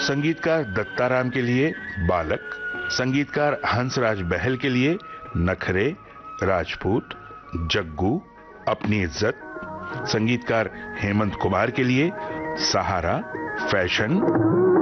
संगीतकार दत्ताराम के लिए बालक, संगीतकार हंसराज बहल के लिए नखरे, राजपूत, जग्गू, अपनी इज्जत, संगीतकार हेमंत कुमार के लिए सहारा, फैशन,